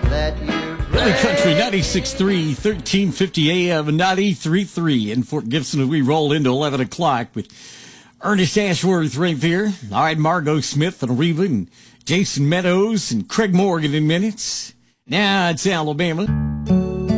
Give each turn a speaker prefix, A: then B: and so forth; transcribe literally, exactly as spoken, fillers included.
A: that you
B: Early Country, ninety-six point three, thirteen fifty A M, ninety-three point three in Fort Gibson. We roll into eleven o'clock with Ernest Ashworth right there. All right, Margot Smith and Reba and Jason Meadows and Craig Morgan in minutes. Now it's Alabama.